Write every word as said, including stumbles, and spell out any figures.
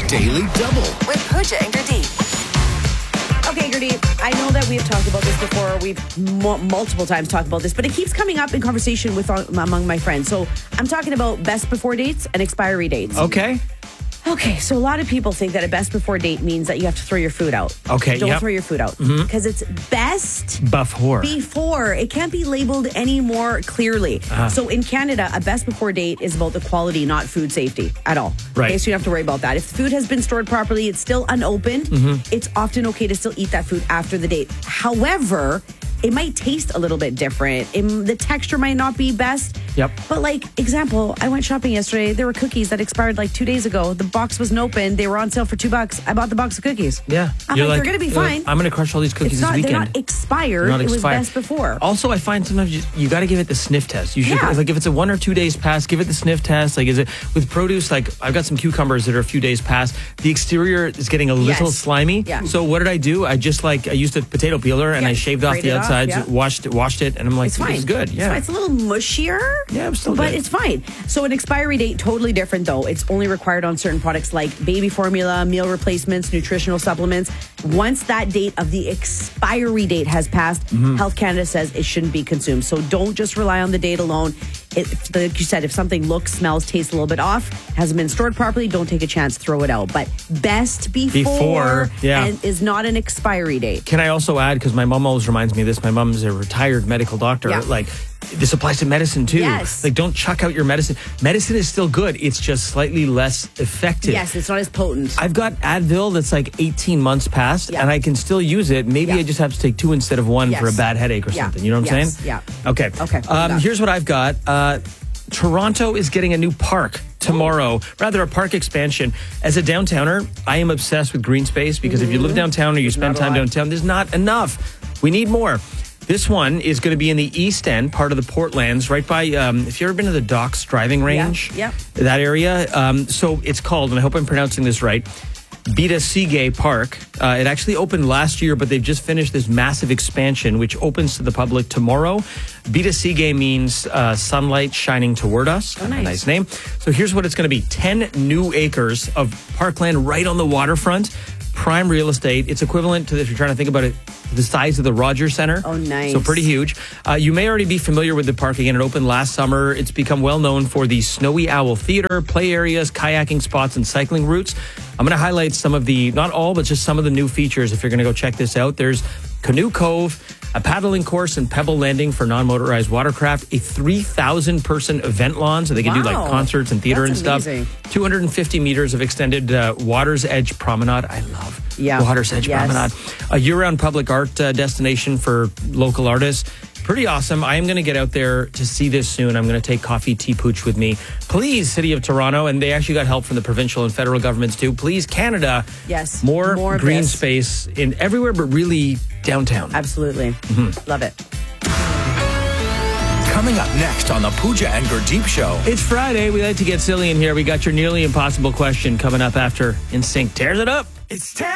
Daily Double with Pooja and Gurdeep. Okay, Gurdeep, I know that we've talked about this before. We've m- multiple times talked about this, but it keeps coming up in conversation with uh, among my friends. So I'm talking about best before dates and expiry dates. Okay. Okay, so a lot of people think that a best before date means that you have to throw your food out. Okay, Don't yep. throw your food out. Mhm. Because it's best Before. before. It can't be labeled any more clearly. Uh-huh. So in Canada, a best before date is about the quality, not food safety at all. Right. Okay, so you don't have to worry about that. If the food has been stored properly, it's still unopened, Mhm. it's often okay to still eat that food after the date. However, it might taste a little bit different. It, the texture might not be best. Yep. But like, example, I went shopping yesterday. There were cookies that expired like two days ago. The box wasn't open. They were on sale for two bucks. I bought the box of cookies. Yeah. I'm You're like, they're going to be you're like, fine. I'm going to crush all these cookies It's this not, weekend. they're not expired. They're not it was expired. best before. Also, I find sometimes you, you got to give it the sniff test. You should, Yeah. like, if it's a one or two days past, give it the sniff test. Like, is it with produce? Like, I've got some cucumbers that are a few days past. The exterior is getting a little Yes. slimy. Yeah. So what did I do? I just like I used a potato peeler and Yeah. I shaved off Grate the it off, outsides, yeah. washed it, washed it, and I'm like, It's fine. it's good. It's Yeah. fine. It's a little mushier. Yeah, it's still but good. it's fine. So an expiry date, totally different though. It's only required on certain products like baby formula, meal replacements, nutritional supplements. Once that date of the expiry date has passed, Mm-hmm. Health Canada says it shouldn't be consumed. So don't just rely on the date alone. It, like you said, if something looks, smells, tastes a little bit off, hasn't been stored properly, don't take a chance, throw it out. But best before, Before, yeah. and is not an expiry date. Can I also add, because my mom always reminds me of this, my mom's a retired medical doctor, Yeah. like, this applies to medicine too. Yes. Like, don't chuck out your medicine. Medicine is still good. It's just slightly less effective. Yes, it's not as potent. I've got Advil that's like eighteen months past, Yeah. and I can still use it. Maybe Yeah. I just have to take two instead of one Yes. for a bad headache or Yeah. something. You know what I'm Yes. saying? Yeah. Okay. Okay. Um, here's what I've got. Uh, Toronto is getting a new park tomorrow, rather a park expansion. As a downtowner, I am obsessed with green space because if you live downtown or you spend not a time lot. downtown, there's not enough. We need more. This one is going to be in the East End, part of the Portlands, right by, um, if you've ever been to the Docks driving range, yep. that area. Um, so it's called, and I hope I'm pronouncing this right, Beta Seagay Park. Uh, it actually opened last year, but they've just finished this massive expansion, which opens to the public tomorrow. Beta Seagay means uh, sunlight shining toward us. Oh, nice. Nice name. So here's what it's going to be. ten new acres of parkland right on the waterfront. Prime real estate. It's equivalent to, if you're trying to think about it, the size of the Rogers Center. Oh, nice. So pretty huge. Uh, you may already be familiar with the park. Again, it opened last summer. It's become well known for the Snowy Owl Theater, play areas, kayaking spots, and cycling routes. I'm going to highlight some of the, not all, but just some of the new features if you're going to go check this out. There's Canoe Cove, a paddling course and pebble landing for non-motorized watercraft, a three thousand person event lawn so they can do like Wow. concerts and theater That's and amazing. stuff. two hundred fifty meters of extended uh, Water's Edge Promenade. I love Yeah. Water's Edge Yes. Promenade. A year-round public art uh, destination for local artists. Pretty awesome. I am going to get out there to see this soon. I'm going to take Coffee Tea Pooch with me. Please, City of Toronto, and they actually got help from the provincial and federal governments too. Please, Canada, Yes. more, More of green this. space in everywhere, but really downtown. Absolutely. Mm-hmm. Love it. Coming up next on the Pooja and Gurdeep Show. It's Friday. We like to get silly in here. We got your nearly impossible question coming up after N Sync tears it up. It's ten.